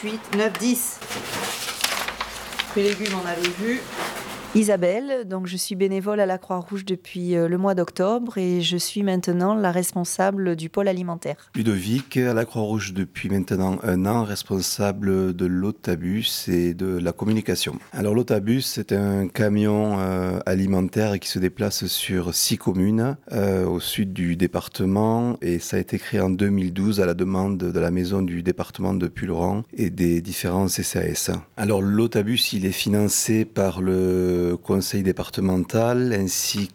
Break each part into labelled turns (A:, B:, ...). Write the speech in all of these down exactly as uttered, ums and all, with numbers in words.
A: huit, neuf, dix. Fruits et légumes, on avait vu. Isabelle, donc je suis bénévole à la Croix-Rouge depuis le mois d'octobre et je suis maintenant la responsable du pôle alimentaire.
B: Ludovic, à la Croix-Rouge depuis maintenant un an, responsable de l'Autabus et de la communication. Alors l'Autabus, c'est un camion euh, alimentaire qui se déplace sur six communes euh, au sud du département et ça a été créé en deux mille douze à la demande de la maison du département de Pulleran et des différents C C A S. Alors l'Autabus, il est financé par le conseil départemental ainsi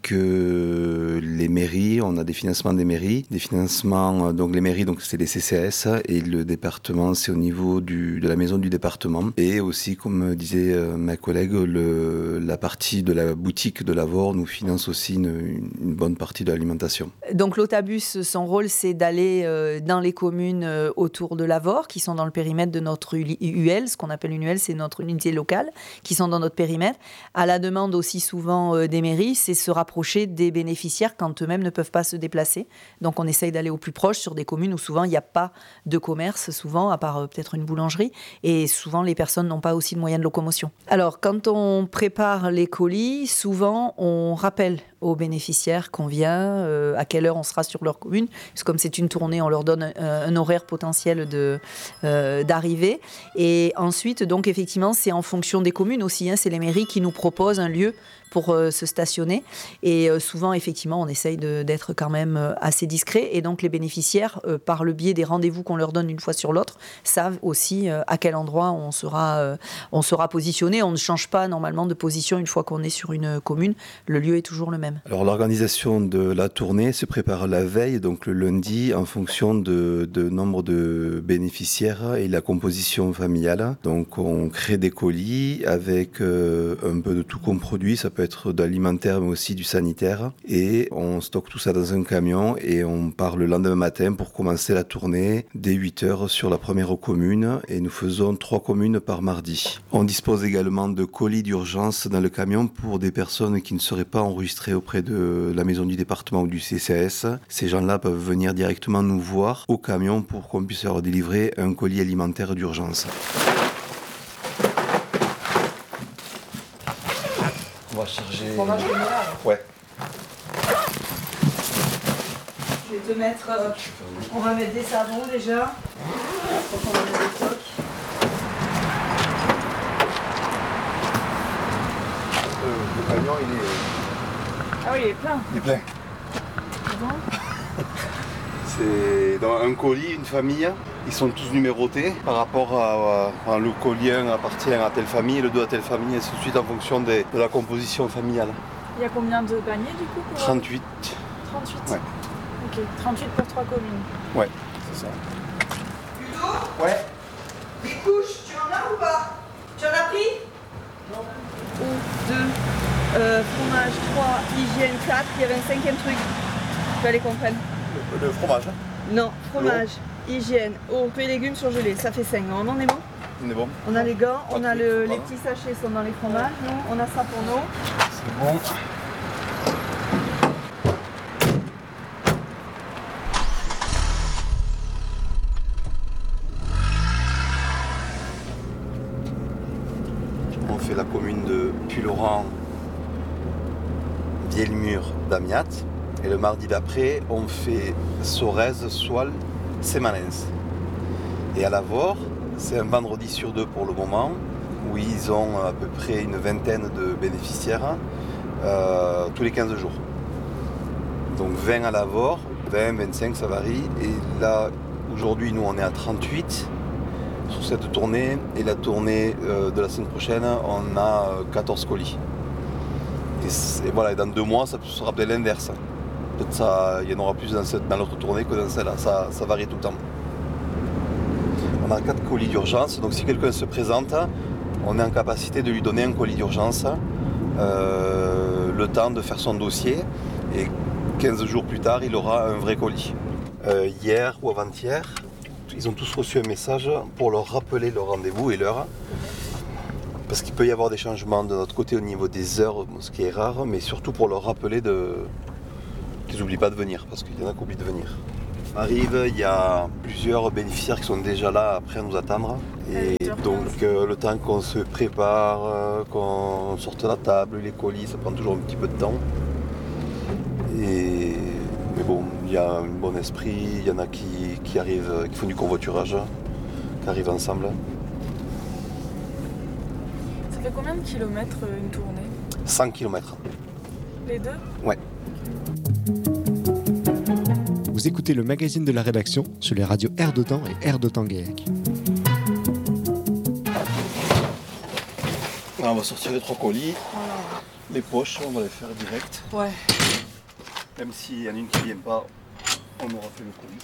B: que les mairies. On a des financements des mairies, des financements, donc les mairies, donc c'est les C C A S et le département, c'est au niveau du, de la maison du département. Et aussi, comme disait ma collègue, le, la partie de la boutique de Lavore nous finance aussi une, une bonne partie de l'alimentation.
A: Donc l'Autabus, son rôle, c'est d'aller euh, dans les communes euh, autour de Lavore, qui sont dans le périmètre de notre U L, ce qu'on appelle une U L, c'est notre unité locale, qui sont dans notre périmètre. À la demande aussi souvent euh, des mairies, c'est se rapprocher des bénéficiaires quand eux-mêmes ne peuvent pas se déplacer. Donc on essaye d'aller au plus proche sur des communes où souvent il n'y a pas de commerce, souvent, à part euh, peut-être une boulangerie, et souvent les personnes n'ont pas aussi de moyens de locomotion. Alors quand on prépare les colis, souvent on rappelle aux bénéficiaires qu'on vient, euh, à quelle heure on sera sur leur commune. Parce que comme c'est une tournée, on leur donne un, un horaire potentiel de, euh, d'arrivée. Et ensuite, donc effectivement, c'est en fonction des communes aussi. Hein, c'est les mairies qui nous proposent un lieu pour euh, se stationner. Et euh, souvent, effectivement, on essaye de, d'être quand même euh, assez discret. Et donc, les bénéficiaires, euh, par le biais des rendez-vous qu'on leur donne une fois sur l'autre, savent aussi euh, à quel endroit on sera, euh, on sera positionné. On ne change pas normalement de position une fois qu'on est sur une commune. Le lieu est toujours le même.
B: Alors, l'organisation de la tournée se prépare la veille, donc le lundi, en fonction de, de nombre de bénéficiaires et la composition familiale. Donc, on crée des colis avec euh, un peu de tout qu'on produit. Ça peut être d'alimentaire mais aussi du sanitaire et on stocke tout ça dans un camion et on part le lendemain matin pour commencer la tournée dès huit heures sur la première commune et nous faisons trois communes par mardi. On dispose également de colis d'urgence dans le camion pour des personnes qui ne seraient pas enregistrées auprès de la maison du département ou du C C A S. Ces gens-là peuvent venir directement nous voir au camion pour qu'on puisse leur délivrer un colis alimentaire d'urgence. On va charger...
A: Fromage de mélange.
B: Ouais.
A: Je vais te mettre... Euh, on va mettre des savons déjà. Donc on va mettre des tocs.
B: Euh, le camion, il est...
A: Ah oui, il est plein.
B: Il est plein.
A: C'est bon.
B: C'est dans un colis, une famille. Ils sont tous numérotés par rapport à, à, à le colis un appartient à telle famille, le deux à telle famille, et ainsi de suite en fonction des, de la composition familiale.
C: Il y a combien de paniers du coup pour...
B: trente-huit.
C: trente-huit.
B: Ouais.
C: Ok, trente-huit pour trois communes.
B: Ouais, c'est ça.
A: Ludo ?
B: Ouais.
A: Des couches, tu en as ou pas ? Tu en as pris ? Non. Un, deux, euh, fromage, trois, hygiène, quatre, il y avait un cinquième truc. Tu vas les comprendre.
B: Le, le fromage. Hein.
A: Non, fromage, hygiène, eau, fruits et légumes surgelés, ça fait cinq. On en est bon ?
B: On est bon.
A: On a les gants, on a le,
B: Voilà.
A: les petits sachets sont dans les fromages, nous, on a ça pour nous.
B: C'est bon. On fait la commune de Pulleran, Vielmur, Damiat. Et le mardi d'après, on fait Sorez, Soile, Sémanens. Et à Lavore, c'est un vendredi sur deux pour le moment, où ils ont à peu près une vingtaine de bénéficiaires euh, tous les quinze jours. Donc vingt à Lavore, vingt, vingt-cinq, ça varie. Et là, aujourd'hui, nous, on est à trente-huit sur cette tournée. Et la tournée euh, de la semaine prochaine, on a quatorze colis. Et, et voilà, et dans deux mois, ça sera peut-être l'inverse. Peut-être ça, il y en aura plus dans, cette, dans l'autre tournée que dans celle-là. Ça, ça varie tout le temps. On a quatre colis d'urgence, donc si quelqu'un se présente, on est en capacité de lui donner un colis d'urgence, euh, le temps de faire son dossier, et quinze jours plus tard, il aura un vrai colis. Euh, hier ou avant-hier, ils ont tous reçu un message pour leur rappeler leur rendez-vous et l'heure, parce qu'il peut y avoir des changements de notre côté au niveau des heures, ce qui est rare, mais surtout pour leur rappeler de... qu'ils n'oublient pas de venir, parce qu'il y en a qui oublient de venir. On arrive, il y a plusieurs bénéficiaires qui sont déjà là après à nous attendre. Et donc euh, le temps qu'on se prépare, euh, qu'on sorte la table, les colis, ça prend toujours un petit peu de temps. Et... Mais bon, il y a un bon esprit, il y en a qui, qui arrivent, qui font du covoiturage, qui arrivent ensemble.
C: Ça fait combien de kilomètres une tournée?
B: cent kilomètres.
C: Les deux?
B: Ouais.
D: Vous écoutez le magazine de la rédaction sur les radios Air d'Otan et Air d'Otan-Gaillac.
B: On va sortir les trois colis.
C: Voilà.
B: Les poches, on va les faire direct.
C: Ouais.
B: Même s'il y en a une qui ne vient pas, on aura fait le colis.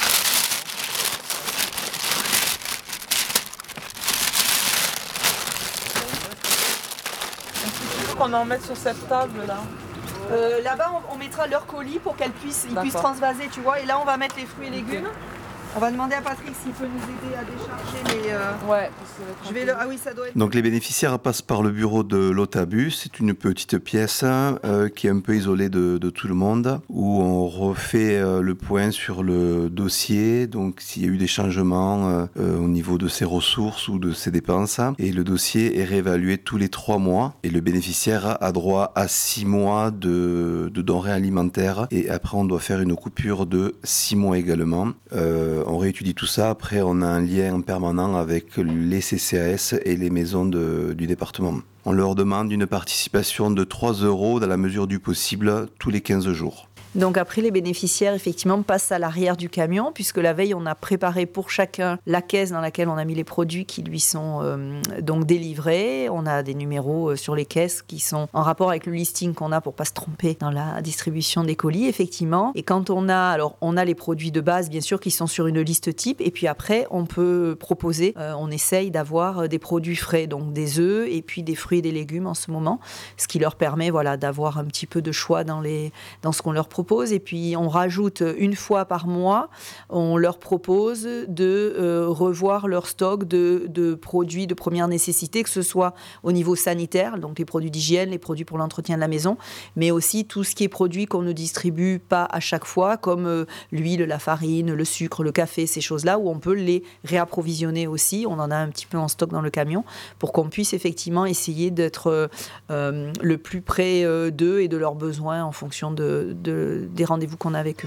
C: Il faut qu'on en mette sur cette table là.
A: Euh, là-bas, on, on mettra leur colis pour qu'elles puissent, ils puissent transvaser, tu vois. Et là, on va mettre les fruits et légumes. On va demander à Patrick s'il peut nous aider à décharger les... Euh...
C: Ouais.
A: Je vais le... Ah oui, ça doit être...
B: Donc les bénéficiaires passent par le bureau de l'Otabus. C'est une petite pièce euh, qui est un peu isolée de, de tout le monde, où on refait euh, le point sur le dossier, donc s'il y a eu des changements euh, euh, au niveau de ses ressources ou de ses dépenses. Et le dossier est réévalué tous les trois mois. Et le bénéficiaire a droit à six mois de, de denrées alimentaires. Et après, on doit faire une coupure de six mois également. Euh, On réétudie tout ça. Après, on a un lien permanent avec les C C A S et les maisons de, du département. On leur demande une participation de trois euros dans la mesure du possible tous les quinze jours.
A: Donc après, les bénéficiaires, effectivement, passent à l'arrière du camion, puisque la veille, on a préparé pour chacun la caisse dans laquelle on a mis les produits qui lui sont euh, donc délivrés. On a des numéros sur les caisses qui sont en rapport avec le listing qu'on a pour ne pas se tromper dans la distribution des colis, effectivement. Et quand on a, alors, on a les produits de base, bien sûr, qui sont sur une liste type. Et puis après, on peut proposer, euh, on essaye d'avoir des produits frais, donc des œufs et puis des fruits et des légumes en ce moment, ce qui leur permet, voilà, d'avoir un petit peu de choix dans, les, dans ce qu'on leur propose. Et puis on rajoute une fois par mois, on leur propose de euh, revoir leur stock de, de produits de première nécessité, que ce soit au niveau sanitaire, donc les produits d'hygiène, les produits pour l'entretien de la maison, mais aussi tout ce qui est produit qu'on ne distribue pas à chaque fois, comme euh, l'huile, la farine, le sucre, le café, ces choses-là, où on peut les réapprovisionner aussi. On en a un petit peu en stock dans le camion pour qu'on puisse effectivement essayer d'être euh, le plus près euh, d'eux et de leurs besoins en fonction de, de des rendez-vous qu'on a avec eux.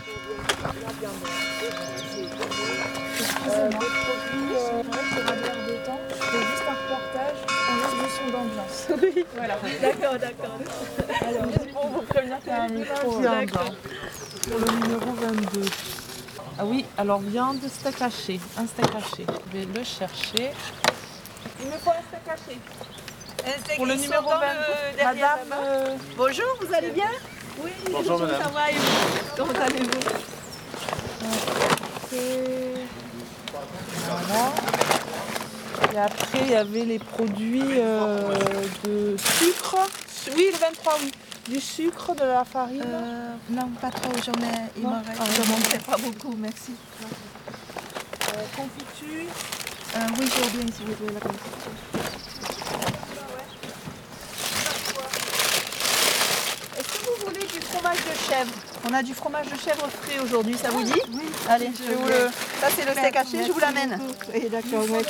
C: Euh, des produits, euh, c'est la bière de temps. C'est juste un reportage, on laisse du son d'ambiance. Oui, voilà. D'accord, d'accord. Alors, juste pour vous prévenir qu'il y a un micro.
E: D'accord. Pour le numéro vingt-deux. Ah oui, alors viande, steak haché. Un steak haché. Je vais le chercher.
C: Il me faut un steak haché.
E: Pour le numéro vingt-deux. Madame. Euh...
A: Bonjour, vous allez bien?
C: Oui,
B: bonjour madame.
C: Ça va et vous? Comment allez-vous?
E: Voilà. Et après, il y avait les produits euh, de sucre. Oui, le vingt-trois, oui. Du sucre, de la farine.
F: Euh, non, pas trop, j'en ai. Il
E: Non.
F: m'en reste.
E: Ah,
F: Je n'en fais pas beaucoup, merci.
E: Euh, confiture.
F: Euh, oui, j'ai oublié s'il vous plaît la confiture.
A: Vous voulez du fromage de chèvre? On a du fromage de chèvre frais aujourd'hui, ça vous dit?
F: Oui.
A: Allez, je vais vous le... Ça c'est le steak haché, je vous l'amène.
F: Oui, d'accord, merci.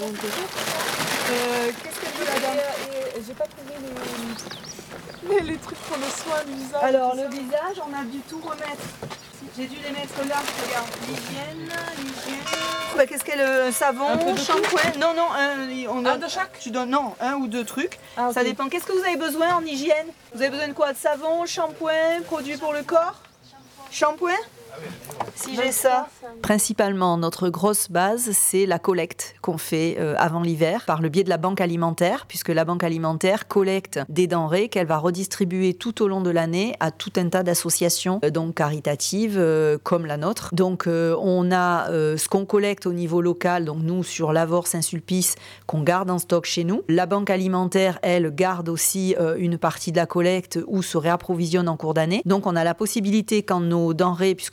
A: Euh, Qu'est-ce que vous la donne?
C: Et, et j'ai pas trouvé les, les, les trucs pour le soin du visage.
A: Alors
C: tout
A: le
C: ça.
A: visage, on a dû tout remettre. J'ai dû les mettre là, regarde. L'hygiène, l'hygiène. Bah, qu'est-ce qu'est le savon,
E: Un peu de
A: shampoing? Non, non, un, on
E: Un
A: donne-
E: de chaque.
A: Tu donnes non, un ou deux trucs.
E: Ah, ok.
A: Ça dépend. Qu'est-ce que vous avez besoin en hygiène? Vous avez besoin de quoi? De savon, shampoing, produits pour le corps? Shampoing? Si j'ai ça. Principalement, notre grosse base, c'est la collecte qu'on fait euh, avant l'hiver par le biais de la banque alimentaire, puisque la banque alimentaire collecte des denrées qu'elle va redistribuer tout au long de l'année à tout un tas d'associations euh, donc caritatives euh, comme la nôtre. Donc euh, on a euh, ce qu'on collecte au niveau local, donc nous sur Lavore, Saint-Sulpice, qu'on garde en stock chez nous. La banque alimentaire, elle, garde aussi euh, une partie de la collecte ou se réapprovisionne en cours d'année. Donc on a la possibilité, quand nos denrées, puisque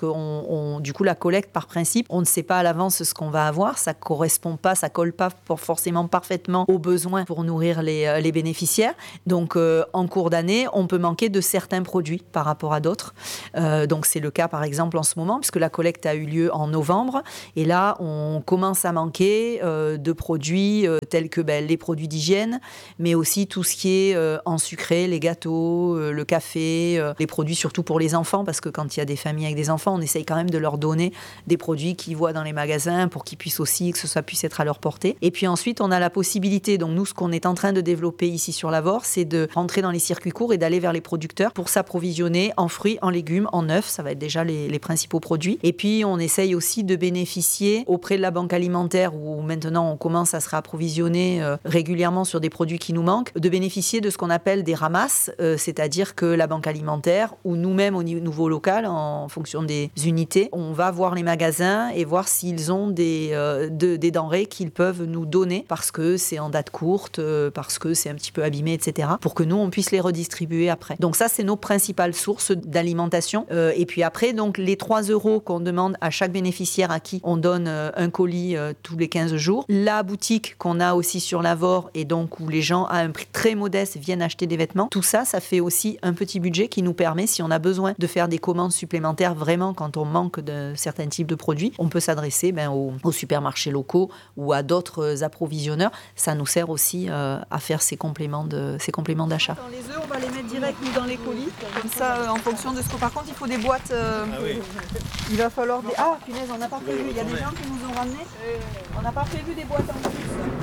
A: on, on, du coup, la collecte, par principe, on ne sait pas à l'avance ce qu'on va avoir. Ça ne correspond pas, ça ne colle pas forcément parfaitement aux besoins pour nourrir les, les bénéficiaires. Donc, euh, en cours d'année, on peut manquer de certains produits par rapport à d'autres. Euh, donc, c'est le cas, par exemple, en ce moment, puisque la collecte a eu lieu en novembre. Et là, on commence à manquer euh, de produits euh, tels que ben, les produits d'hygiène, mais aussi tout ce qui est euh, en sucré, les gâteaux, euh, le café, euh, les produits surtout pour les enfants, parce que quand il y a des familles avec des enfants, on essaye quand même de leur donner des produits qu'ils voient dans les magasins pour qu'ils puissent aussi, que ce soit puisse être à leur portée. Et puis ensuite, on a la possibilité, donc nous, ce qu'on est en train de développer ici sur l'Avor, c'est de rentrer dans les circuits courts et d'aller vers les producteurs pour s'approvisionner en fruits, en légumes, en œufs, ça va être déjà les, les principaux produits. Et puis, on essaye aussi de bénéficier auprès de la banque alimentaire, où maintenant on commence à se réapprovisionner euh, régulièrement sur des produits qui nous manquent, de bénéficier de ce qu'on appelle des ramasses, euh, c'est-à-dire que la banque alimentaire, ou nous-mêmes au niveau local, en fonction des unités, on va voir les magasins et voir s'ils ont des, euh, de, des denrées qu'ils peuvent nous donner parce que c'est en date courte, euh, parce que c'est un petit peu abîmé, et cetera, pour que nous, on puisse les redistribuer après. Donc ça, c'est nos principales sources d'alimentation. Euh, et puis après, donc, les trois euros qu'on demande à chaque bénéficiaire à qui on donne euh, un colis euh, tous les quinze jours. La boutique qu'on a aussi sur l'Avor et donc où les gens à un prix très modeste viennent acheter des vêtements. Tout ça, ça fait aussi un petit budget qui nous permet, si on a besoin de faire des commandes supplémentaires, vraiment quand on manque de certains types de produits, on peut s'adresser ben, aux, aux supermarchés locaux ou à d'autres approvisionneurs. Ça nous sert aussi euh, à faire ces compléments de, ces compléments d'achat.
C: Dans les œufs, on va les mettre direct nous, dans les colis. Comme ça, euh, en fonction de ce que... Par contre, il faut des boîtes. Euh... Ah oui. Il va falloir des... Ah, punaise, on n'a pas prévu. Il y a des gens qui nous ont ramené. On n'a pas prévu des boîtes en plus.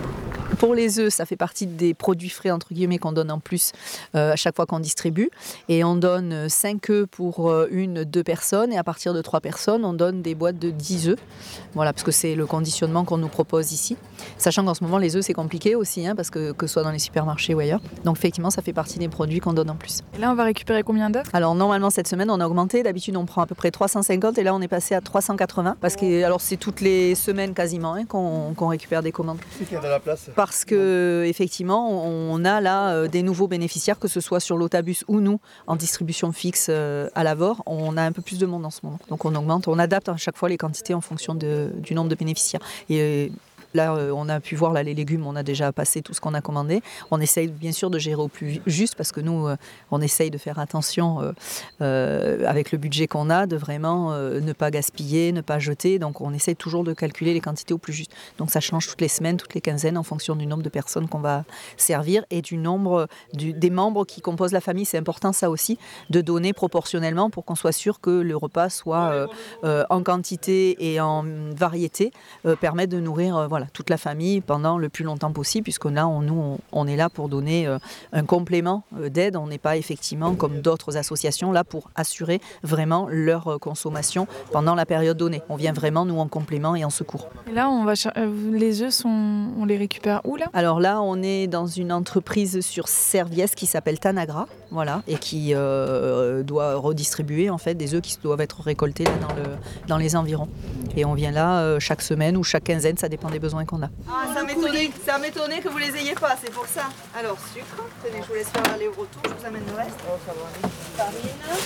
A: Pour les œufs, ça fait partie des produits frais entre guillemets qu'on donne en plus euh, à chaque fois qu'on distribue. Et on donne cinq œufs pour une, deux personnes. Et à partir de trois personnes, on donne des boîtes de dix œufs. Voilà, parce que c'est le conditionnement qu'on nous propose ici. Sachant qu'en ce moment, les œufs, c'est compliqué aussi, hein, parce que que ce soit dans les supermarchés ou ailleurs. Donc effectivement, ça fait partie des produits qu'on donne en plus.
C: Et là, on va récupérer combien d'œufs ?
A: Alors normalement, cette semaine, on a augmenté. D'habitude, on prend à peu près trois cent cinquante. Et là, on est passé à trois cent quatre-vingts. Parce que alors, c'est toutes les semaines quasiment hein, qu'on, qu'on récupère des commandes.
B: Il y a de la place.
A: Parce que effectivement, on a là euh, des nouveaux bénéficiaires, que ce soit sur l'Otabus ou nous, en distribution fixe euh, à l'Avor. On a un peu plus de monde en ce moment. Donc on augmente, on adapte à chaque fois les quantités en fonction de, du nombre de bénéficiaires. Et euh, là, euh, on a pu voir là, les légumes, on a déjà passé tout ce qu'on a commandé. On essaye bien sûr de gérer au plus juste parce que nous, euh, on essaye de faire attention euh, euh, avec le budget qu'on a, de vraiment euh, ne pas gaspiller, ne pas jeter. Donc on essaye toujours de calculer les quantités au plus juste. Donc ça change toutes les semaines, toutes les quinzaines en fonction du nombre de personnes qu'on va servir et du nombre du, des membres qui composent la famille. C'est important ça aussi, de donner proportionnellement pour qu'on soit sûr que le repas soit euh, euh, en quantité et en variété, euh, permet de nourrir euh, voilà, toute la famille pendant le plus longtemps possible, puisque là, on, nous, on, on est là pour donner euh, un complément euh, d'aide. On n'est pas effectivement, comme d'autres associations, là pour assurer vraiment leur euh, consommation pendant la période donnée. On vient vraiment, nous, en complément et en secours.
C: Et là, on va ch- euh, les œufs, sont... on les récupère où, là ?
A: Alors là, on est dans une entreprise sur Serviès qui s'appelle Tanagra, voilà, et qui euh, doit redistribuer en fait des œufs qui doivent être récoltés là, dans, le, dans les environs. Et on vient là euh, chaque semaine ou chaque quinzaine, ça dépend des besoins qu'on a.
C: Ah, ça m'étonnait, ça m'étonnait que vous les ayez pas, c'est pour ça. Alors, sucre, tenez, je vous laisse faire l'aller-retour, je vous amène le reste. Oh, ça va. Farine.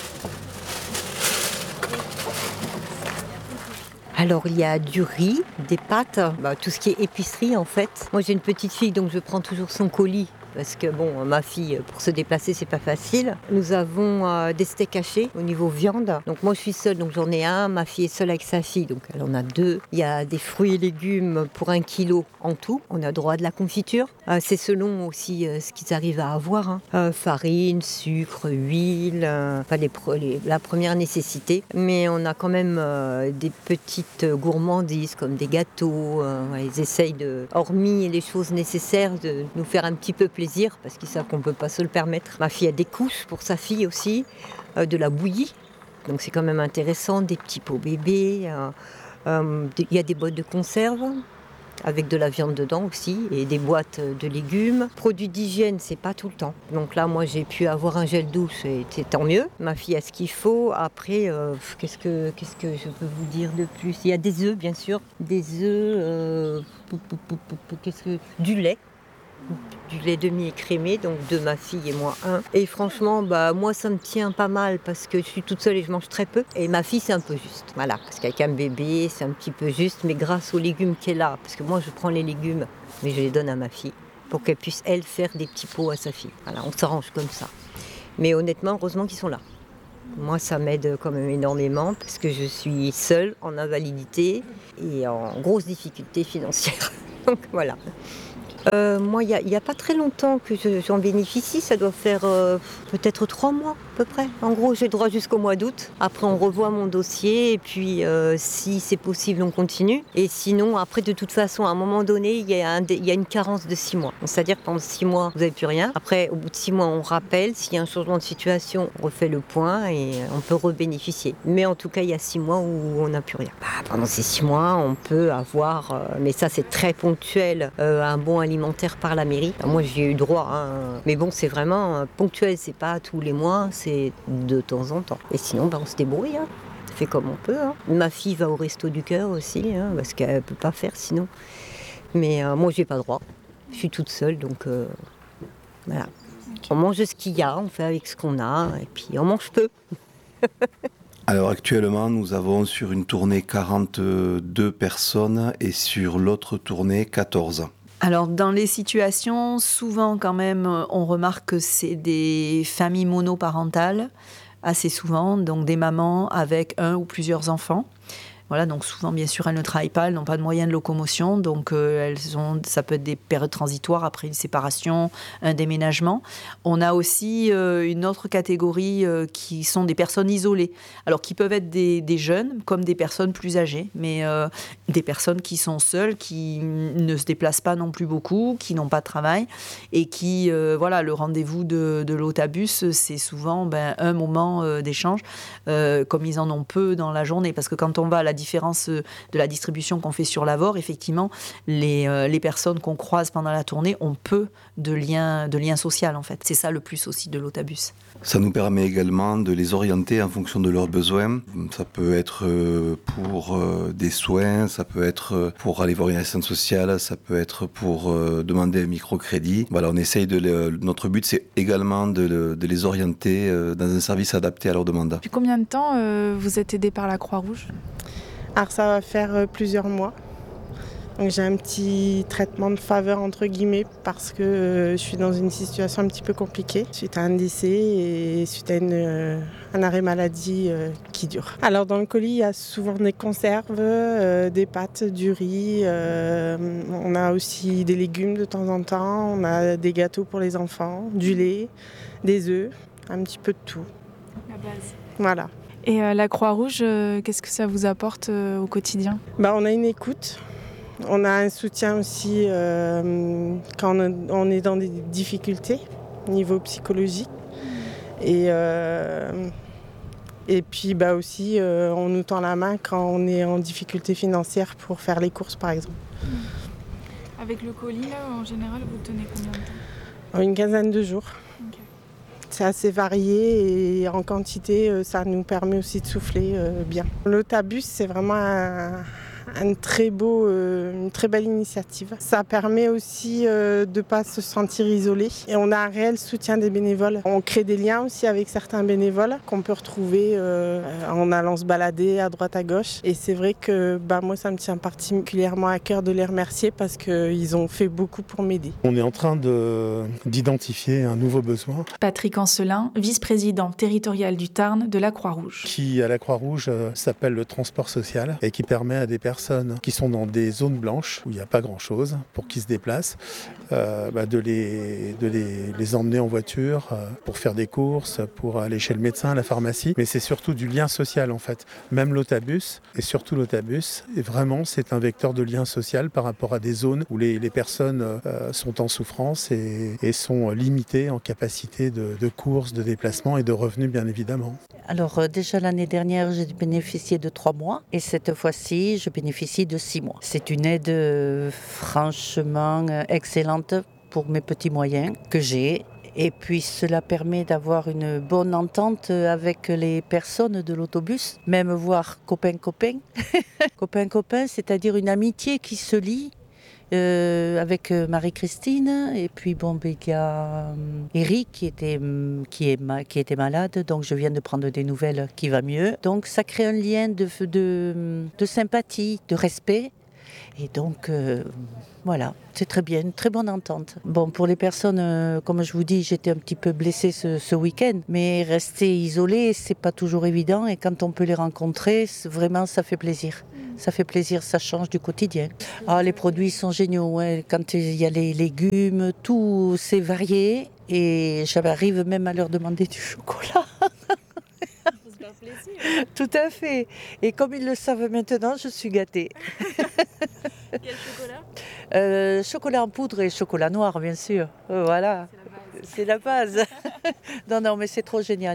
G: Alors il y a du riz, des pâtes, bah, tout ce qui est épicerie en fait. Moi j'ai une petite fille donc je prends toujours son colis. Parce que bon, ma fille, pour se déplacer, c'est pas facile. Nous avons euh, des steaks hachés au niveau viande. Donc moi, je suis seule, donc j'en ai un. Ma fille est seule avec sa fille, donc elle en a deux. Il y a des fruits et légumes pour un kilo en tout. On a droit à de la confiture. Euh, c'est selon aussi euh, ce qu'ils arrivent à avoir. Hein. Euh, farine, sucre, huile, euh, enfin les, les, la première nécessité. Mais on a quand même euh, des petites gourmandises comme des gâteaux. Euh, ouais, ils essayent de, hormis les choses nécessaires, de nous faire un petit peu plaisir. plaisir parce qu'ils savent qu'on ne peut pas se le permettre. Ma fille a des couches pour sa fille aussi, euh, de la bouillie, donc c'est quand même intéressant, des petits pots bébés, euh, euh, il y a des boîtes de conserve avec de la viande dedans aussi et des boîtes de légumes. Produits d'hygiène, c'est pas tout le temps. Donc là, moi, j'ai pu avoir un gel douche et c'est tant mieux. Ma fille a ce qu'il faut. Après, euh, qu'est-ce que, qu'est-ce que je peux vous dire de plus ? Il y a des œufs, bien sûr, des œufs, euh, qu'est-ce que, du lait. du lait demi-écrémé, donc deux ma fille et moi un. Et franchement, bah, moi ça me tient pas mal parce que je suis toute seule et je mange très peu. Et ma fille c'est un peu juste, voilà, parce qu'avec un bébé c'est un petit peu juste, mais grâce aux légumes qu'elle a, parce que moi je prends les légumes, mais je les donne à ma fille pour qu'elle puisse elle faire des petits pots à sa fille. Voilà, on s'arrange comme ça. Mais honnêtement, heureusement qu'ils sont là. Moi ça m'aide quand même énormément parce que je suis seule en invalidité et en grosse difficulté financière. Donc voilà. Euh, moi, il n'y a, a pas très longtemps que je, j'en bénéficie, ça doit faire euh, peut-être trois mois à peu près. En gros, j'ai droit jusqu'au mois d'août. Après, on revoit mon dossier et puis euh, si c'est possible, on continue. Et sinon, après, de toute façon, à un moment donné, il y, y a une carence de six mois. C'est-à-dire que pendant six mois, vous n'avez plus rien. Après, au bout de six mois, on rappelle. S'il y a un changement de situation, on refait le point et on peut rebénéficier. Mais en tout cas, il y a six mois où on n'a plus rien. Bah, pendant ces six mois, on peut avoir, euh, mais ça c'est très ponctuel, euh, un bon alimentaire par la mairie. Alors moi j'ai eu droit, hein. Mais bon c'est vraiment ponctuel, c'est pas tous les mois, c'est de temps en temps. Et sinon ben, on se débrouille, hein. On fait comme on peut. Hein. Ma fille va au resto du cœur aussi, hein, parce qu'elle peut pas faire sinon. Mais euh, moi j'ai pas droit, je suis toute seule donc euh, voilà. On mange ce qu'il y a, on fait avec ce qu'on a et puis on mange peu.
B: Alors actuellement, nous avons sur une tournée quarante-deux personnes et sur l'autre tournée quatorze.
A: Alors dans les situations, souvent quand même, on remarque que c'est des familles monoparentales, assez souvent, donc des mamans avec un ou plusieurs enfants. Voilà, donc souvent, bien sûr, elles ne travaillent pas, elles n'ont pas de moyens de locomotion, donc euh, elles ont, ça peut être des périodes transitoires après une séparation, un déménagement. On a aussi euh, une autre catégorie euh, qui sont des personnes isolées, alors qui peuvent être des, des jeunes comme des personnes plus âgées, mais euh, des personnes qui sont seules, qui ne se déplacent pas non plus beaucoup, qui n'ont pas de travail et qui, euh, voilà, le rendez-vous de, de l'Autabus, c'est souvent ben, un moment euh, d'échange, euh, comme ils en ont peu dans la journée, parce que quand on va à la différence de la distribution qu'on fait sur l'Avor, effectivement, les, euh, les personnes qu'on croise pendant la tournée ont peu de liens de lien social, en fait. C'est ça le plus aussi de l'Autabus.
B: Ça nous permet également de les orienter en fonction de leurs besoins. Ça peut être pour des soins, ça peut être pour aller voir une assistante sociale, ça peut être pour demander un microcrédit. Voilà, on essaye de les, notre but, c'est également de, de les orienter dans un service adapté à leurs demandes.
C: Depuis combien de temps euh, vous êtes aidé par la Croix-Rouge ?
E: Alors ça va faire plusieurs mois. Donc j'ai un petit traitement de faveur entre guillemets parce que euh, je suis dans une situation un petit peu compliquée suite à un décès et suite à une, euh, un arrêt maladie euh, qui dure. Alors dans le colis il y a souvent des conserves, euh, des pâtes, du riz, euh, on a aussi des légumes de temps en temps, on a des gâteaux pour les enfants, du lait, des œufs, un petit peu de tout.
C: La base.
E: Voilà.
C: Et euh, la Croix-Rouge, euh, qu'est-ce que ça vous apporte euh, au quotidien ?
E: Bah, on a une écoute, on a un soutien aussi euh, quand on est dans des difficultés au niveau psychologique. Et, euh, et puis bah, aussi, euh, on nous tend la main quand on est en difficulté financière pour faire les courses par exemple.
C: Avec le colis, là, en général, vous tenez combien de temps ?
E: Une quinzaine de jours.
C: Okay.
E: C'est assez varié et en quantité, ça nous permet aussi de souffler bien. L'Autabus, c'est vraiment un, un très beau, une très belle initiative. Ça permet aussi de ne pas se sentir isolé. Et on a un réel soutien des bénévoles. On crée des liens aussi avec certains bénévoles qu'on peut retrouver en allant se balader à droite à gauche. Et c'est vrai que bah, moi, ça me tient particulièrement à cœur de les remercier parce qu'ils ont fait beaucoup pour m'aider.
H: On est en train de, d'identifier un nouveau besoin.
C: Patrick Ancelin, vice-président territorial du Tarn de la Croix-Rouge.
H: Qui, à la Croix-Rouge, euh, s'appelle le transport social et qui permet à des personnes qui sont dans des zones blanches où il n'y a pas grand-chose pour qu'ils se déplacent, euh, bah, de, les, de les, les emmener en voiture euh, pour faire des courses, pour aller chez le médecin, à la pharmacie. Mais c'est surtout du lien social en fait. Même l'Autabus, et surtout l'Autabus, et vraiment c'est un vecteur de lien social par rapport à des zones où les, les personnes euh, sont en souffrance et, et sont limitées en capacité de, de courses, de déplacements et de revenus bien évidemment.
I: Alors euh, déjà l'année dernière j'ai bénéficié de trois mois et cette fois-ci je bénéficie de six mois. C'est une aide euh, franchement euh, excellente pour mes petits moyens que j'ai. Et puis cela permet d'avoir une bonne entente avec les personnes de l'autobus, même voir copain-copain. Copain-copain, c'est-à-dire une amitié qui se lie euh, avec Marie-Christine. Et puis bon, ben, il y a euh, Eric qui était, qui, est ma, qui était malade, donc je viens de prendre des nouvelles qui va mieux. Donc ça crée un lien de, de, de sympathie, de respect. Et donc, euh, voilà, c'est très bien, une très bonne entente. Bon, pour les personnes, euh, comme je vous dis, j'étais un petit peu blessée ce, ce week-end, mais rester isolée, c'est pas toujours évident. Et quand on peut les rencontrer, vraiment, ça fait plaisir. Ça fait plaisir, ça change du quotidien. Ah, les produits sont géniaux, ouais. Quand il y a les légumes, tout c'est varié. Et j'arrive même à leur demander du chocolat. Tout à fait. Et comme ils le savent maintenant, je suis gâtée.
C: Quel chocolat
I: euh, Chocolat en poudre et chocolat noir, bien sûr. Euh, voilà. C'est la base. non, non, mais c'est trop génial.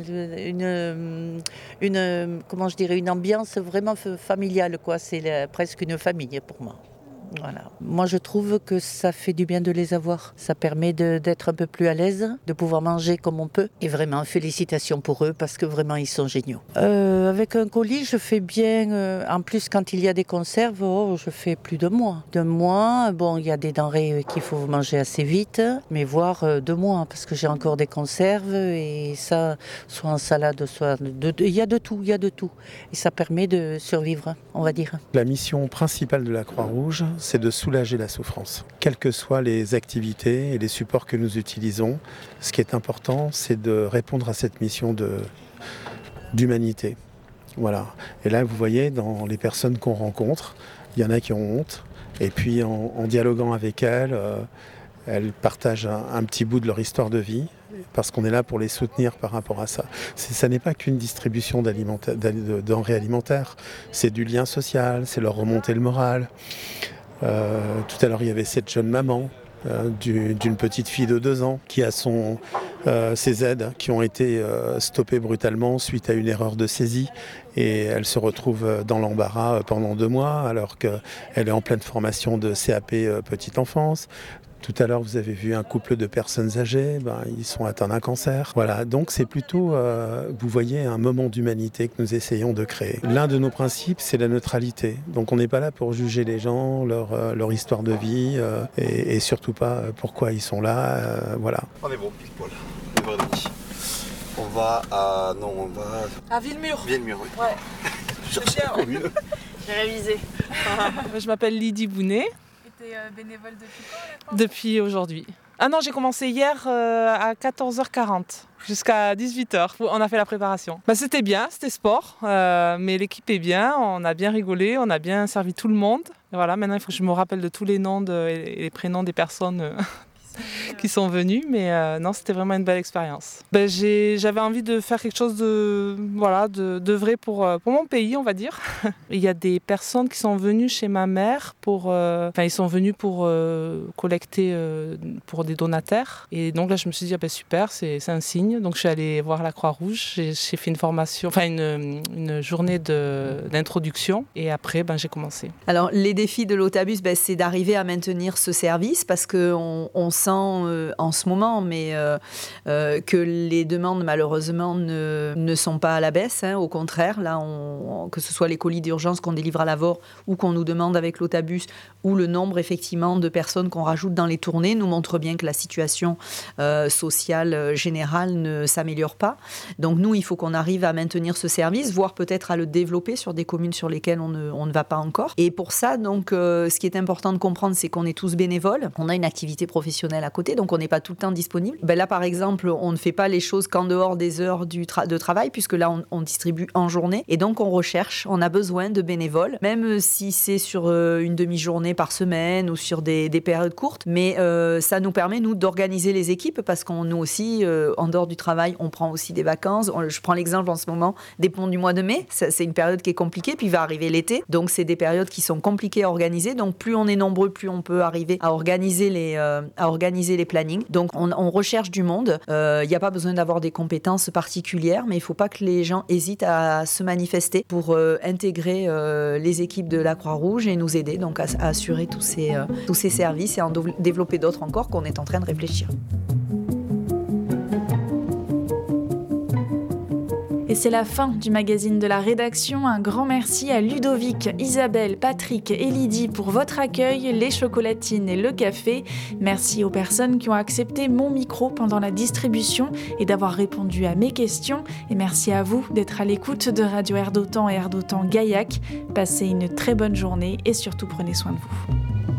I: Une, une, comment je dirais, une ambiance vraiment familiale, quoi. C'est la, presque une famille pour moi. Voilà. Moi, je trouve que ça fait du bien de les avoir. Ça permet de, d'être un peu plus à l'aise, de pouvoir manger comme on peut. Et vraiment, félicitations pour eux parce que vraiment, ils sont géniaux. Euh, avec un colis, je fais bien. Euh, en plus, quand il y a des conserves, oh, je fais plus de mois. Deux mois, bon, il y a des denrées qu'il faut manger assez vite, mais voire euh, deux mois parce que j'ai encore des conserves et ça, soit en salade, soit. Il y a de tout, il y a de tout. Et ça permet de survivre, on va dire.
H: La mission principale de la Croix-Rouge, c'est de soulager la souffrance. Quelles que soient les activités et les supports que nous utilisons, ce qui est important, c'est de répondre à cette mission de, d'humanité. Voilà. Et là, vous voyez, dans les personnes qu'on rencontre, il y en a qui ont honte. Et puis, en, en dialoguant avec elles, euh, elles partagent un, un petit bout de leur histoire de vie, parce qu'on est là pour les soutenir par rapport à ça. C'est, ça n'est pas qu'une distribution de denrées alimentaires, c'est du lien social, c'est leur remonter le moral. Euh, tout à l'heure, il y avait cette jeune maman euh, du, d'une petite fille de deux ans qui a son, euh, ses aides qui ont été euh, stoppées brutalement suite à une erreur de saisie. Et elle se retrouve dans l'embarras pendant deux mois alors qu'elle est en pleine formation de C A P euh, petite enfance. Tout à l'heure, vous avez vu un couple de personnes âgées, ben, ils sont atteints d'un cancer. Voilà, donc c'est plutôt, euh, vous voyez, un moment d'humanité que nous essayons de créer. L'un de nos principes, c'est la neutralité. Donc on n'est pas là pour juger les gens, leur, euh, leur histoire de vie, euh, et, et surtout pas pourquoi ils sont là. Euh, voilà.
B: On est bon, pile poil. neuf heures trente. On va à... Non, on va...
C: À Villemur.
B: Villemur, oui.
C: Ouais.
B: Je
C: C'est cher.
B: mieux.
C: J'ai révisé.
J: Je m'appelle Lydie Bounet.
C: Tu es bénévole depuis quand?
J: Depuis aujourd'hui. Ah non, j'ai commencé hier euh, à quatorze heures quarante jusqu'à dix-huit heures. On a fait la préparation. Bah, c'était bien, c'était sport, euh, mais l'équipe est bien, on a bien rigolé, on a bien servi tout le monde. Et voilà, maintenant il faut que je me rappelle de tous les noms de, et les prénoms des personnes euh, qui sont venues, mais euh, non, c'était vraiment une belle expérience. Ben, j'ai, j'avais envie de faire quelque chose de, voilà, de, de vrai pour, pour mon pays, on va dire. Il y a des personnes qui sont venues chez ma mère pour, euh, enfin, ils sont venus pour euh, collecter euh, pour des donataires. Et donc là, je me suis dit, ah ben, super, c'est, c'est un signe. Donc je suis allée voir la Croix-Rouge, j'ai, j'ai fait une formation, enfin une, une journée de, d'introduction, et après, ben, j'ai commencé.
A: Alors les défis de l'Otabus, ben, c'est d'arriver à maintenir ce service parce qu'on on sent euh, en ce moment, mais euh, euh, que les demandes malheureusement ne, ne sont pas à la baisse. Hein, au contraire, là, on, on, que ce soit les colis d'urgence qu'on délivre à Lavore ou qu'on nous demande avec l'Otabus, ou le nombre effectivement de personnes qu'on rajoute dans les tournées, nous montre bien que la situation euh, sociale générale ne s'améliore pas. Donc nous, il faut qu'on arrive à maintenir ce service, voire peut-être à le développer sur des communes sur lesquelles on ne, on ne va pas encore. Et pour ça, donc, euh, ce qui est important de comprendre, c'est qu'on est tous bénévoles. On a une activité professionnelle à côté, donc on n'est pas tout le temps disponible. Ben là, par exemple, on ne fait pas les choses qu'en dehors des heures du tra- de travail, puisque là, on, on distribue en journée. Et donc, on recherche, on a besoin de bénévoles, même si c'est sur euh, une demi-journée par semaine ou sur des, des périodes courtes. Mais euh, ça nous permet, nous, d'organiser les équipes, parce qu'on nous aussi, euh, en dehors du travail, on prend aussi des vacances. On, je prends l'exemple en ce moment des ponts du mois de mai. Ça, c'est une période qui est compliquée, puis va arriver l'été. Donc, c'est des périodes qui sont compliquées à organiser. Donc, plus on est nombreux, plus on peut arriver à organiser les, euh, à organiser les plannings. Donc, on, on recherche du monde. Il euh, n'y a pas besoin d'avoir des compétences particulières, mais il ne faut pas que les gens hésitent à se manifester pour euh, intégrer euh, les équipes de la Croix-Rouge et nous aider donc à, à assurer tous ces, euh, tous ces services et en do- développer d'autres encore qu'on est en train de réfléchir.
K: Et c'est la fin du magazine de la rédaction. Un grand merci à Ludovic, Isabelle, Patrick et Lydie pour votre accueil, les chocolatines et le café. Merci aux personnes qui ont accepté mon micro pendant la distribution et d'avoir répondu à mes questions. Et merci à vous d'être à l'écoute de Radio Air d'Otan et Air d'Otan Gaillac. Passez une très bonne journée et surtout prenez soin de vous.